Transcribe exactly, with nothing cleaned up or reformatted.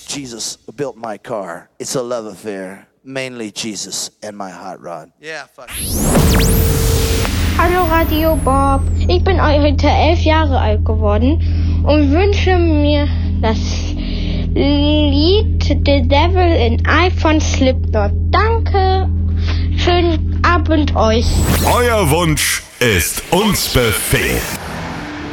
Jesus built my car. It's a love affair. Mainly Jesus and my hot rod. Yeah, fuck. Hallo Radio Bob. Ich bin heute elf Jahre alt geworden und wünsche mir das Lied The Devil in I von Slipknot. Danke. Schönen Abend euch. Euer Wunsch ist uns Befehl.